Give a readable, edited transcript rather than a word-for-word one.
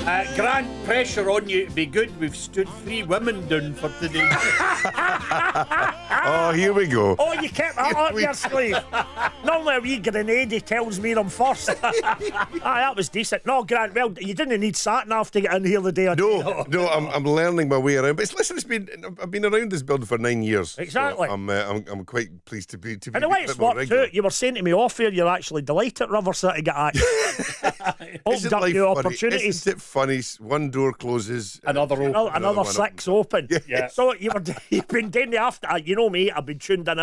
Grant, pressure on you to be good. We've stood 3 women down for today. Oh, here we go. Oh, you kept that up your sleeve. Normally a wee grenade he tells me I'm first. That was decent. No, Grant, well, you didn't need sat nav to get in here the day I did. No, I'm learning my way around. But listen, I've been around this building for 9 years. Exactly. So I'm quite pleased to be. And the way it's worked out, you were saying to me off here, you're actually delighted River City got opened up new opportunities. Isn't it funny? One door closes, Another open. Another 6 open. Yeah. So you've been doing the after. You know me, I've been tuned in